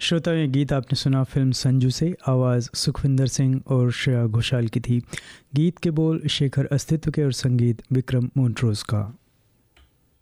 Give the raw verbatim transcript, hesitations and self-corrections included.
श्रोता, ये गीत आपने सुना फिल्म संजू से। आवाज़ सुखविंदर सिंह और श्रेया घोषाल की थी। गीत के बोल शेखर अस्तित्व के और संगीत विक्रम मोन्ट्रोज का।